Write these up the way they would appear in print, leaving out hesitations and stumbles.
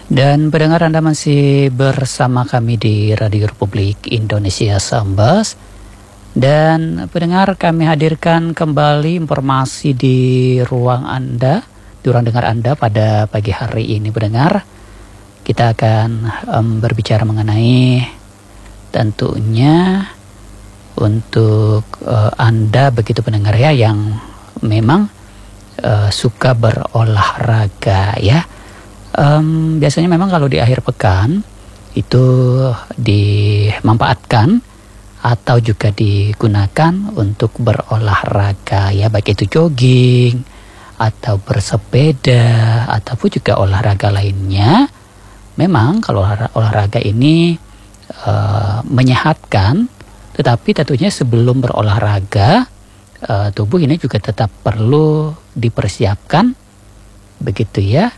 Dan pendengar, Anda masih bersama kami di Radio Republik Indonesia Sambas. Dan pendengar, kami hadirkan kembali informasi di ruang Anda, di ruang dengar Anda pada pagi hari ini. Pendengar, kita akan berbicara mengenai tentunya untuk Anda begitu pendengar ya, yang memang suka berolahraga ya. Biasanya memang kalau di akhir pekan itu dimanfaatkan atau juga digunakan untuk berolahraga ya, baik itu jogging atau bersepeda ataupun juga olahraga lainnya. Memang kalau olahraga ini menyehatkan, tetapi tentunya sebelum berolahraga tubuh ini juga tetap perlu dipersiapkan begitu ya.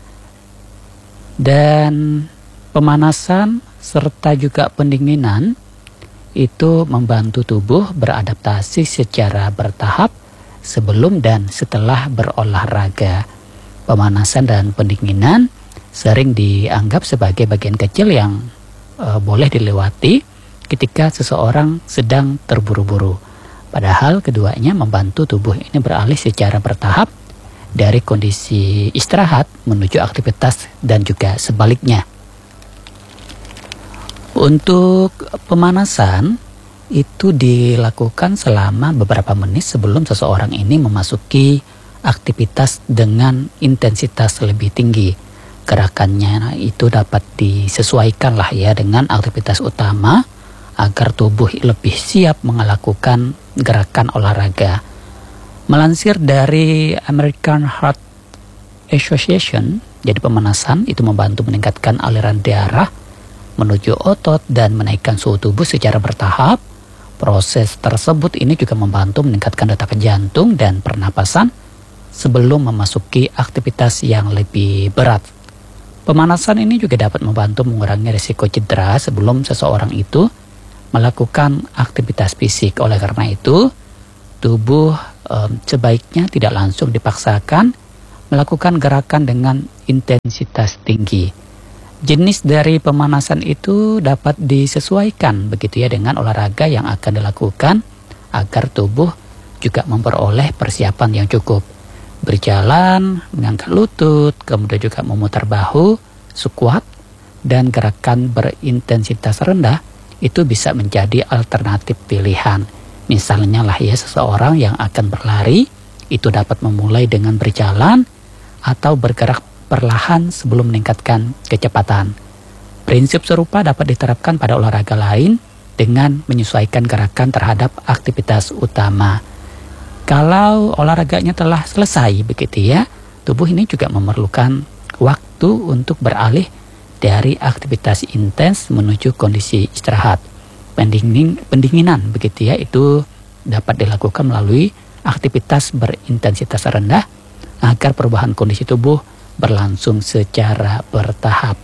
Dan pemanasan serta juga pendinginan itu membantu tubuh beradaptasi secara bertahap sebelum dan setelah berolahraga. Pemanasan dan pendinginan sering dianggap sebagai bagian kecil yang boleh dilewati ketika seseorang sedang terburu-buru. Padahal keduanya membantu tubuh ini beralih secara bertahap dari kondisi istirahat menuju aktivitas dan juga sebaliknya. Untuk pemanasan itu dilakukan selama beberapa menit sebelum seseorang ini memasuki aktivitas dengan intensitas lebih tinggi. Gerakannya itu dapat disesuaikan lah ya dengan aktivitas utama agar tubuh lebih siap melakukan gerakan olahraga. Melansir dari American Heart Association, jadi pemanasan itu membantu meningkatkan aliran darah menuju otot dan menaikkan suhu tubuh secara bertahap. Proses tersebut ini juga membantu meningkatkan detak jantung dan pernapasan sebelum memasuki aktivitas yang lebih berat. Pemanasan ini juga dapat membantu mengurangi risiko cedera sebelum seseorang itu melakukan aktivitas fisik. Oleh karena itu, tubuh sebaiknya tidak langsung dipaksakan melakukan gerakan dengan intensitas tinggi. Jenis dari pemanasan itu dapat disesuaikan begitu ya dengan olahraga yang akan dilakukan agar tubuh juga memperoleh persiapan yang cukup. Berjalan, mengangkat lutut, kemudian juga memutar bahu, squat, dan gerakan berintensitas rendah itu bisa menjadi alternatif pilihan. Misalnya lah ya, seseorang yang akan berlari itu dapat memulai dengan berjalan atau bergerak perlahan sebelum meningkatkan kecepatan. Prinsip serupa dapat diterapkan pada olahraga lain dengan menyesuaikan gerakan terhadap aktivitas utama. Kalau olahraganya telah selesai begitu ya, tubuh ini juga memerlukan waktu untuk beralih dari aktivitas intens menuju kondisi istirahat. Pendinginan begitu ya, itu dapat dilakukan melalui aktivitas berintensitas rendah agar perubahan kondisi tubuh berlangsung secara bertahap.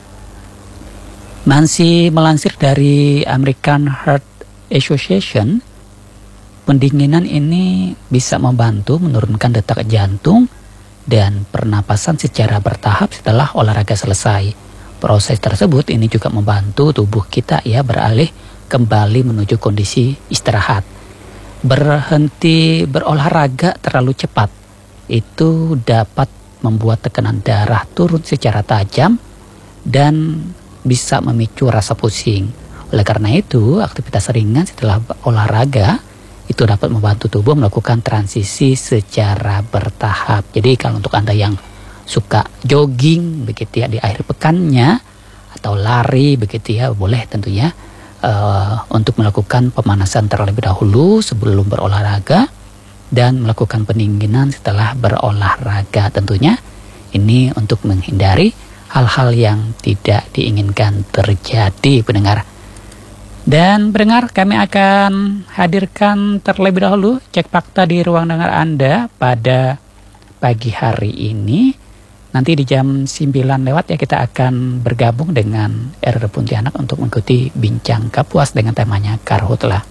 Masih melansir dari American Heart Association, pendinginan ini bisa membantu menurunkan detak jantung dan pernapasan secara bertahap setelah olahraga selesai. Proses tersebut ini juga membantu tubuh kita ya beralih kembali menuju kondisi istirahat. Berhenti berolahraga terlalu cepat itu dapat membuat tekanan darah turun secara tajam dan bisa memicu rasa pusing. Oleh karena itu, aktivitas ringan setelah olahraga itu dapat membantu tubuh melakukan transisi secara bertahap. Jadi kalau untuk Anda yang suka jogging begitu ya di akhir pekannya atau lari begitu ya, boleh tentunya untuk melakukan pemanasan terlebih dahulu sebelum berolahraga dan melakukan pendinginan setelah berolahraga. Tentunya ini untuk menghindari hal-hal yang tidak diinginkan terjadi, pendengar. Dan pendengar, kami akan hadirkan terlebih dahulu cek fakta di ruang dengar Anda pada pagi hari ini. Nanti di jam 9 lewat ya, kita akan bergabung dengan RR Pontianak untuk mengikuti bincang kapuas dengan temanya Karhutlah.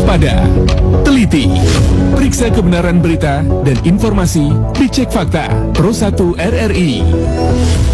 waspada, teliti, periksa kebenaran berita dan informasi, dicek fakta. Pro 1 RRI.